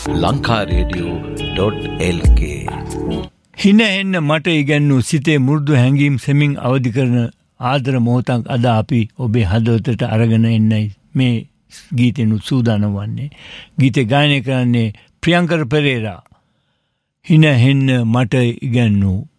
lankaradiyo.lk. හින එන්න මට ඉගැන්නු සිතේ මු르දු හැඟීම් සෙමින් අවදි කරන ආදර මොහොතක් අද අපි ඔබේ හදවතට අරගෙන එන්නයි මේ ගීතෙනුත් සූදානම් වන්නේ. ගීතේ ගායනය කරන්නේ ප්‍රියංකර පෙරේරා. හින එන්න මට ඉගැන්නු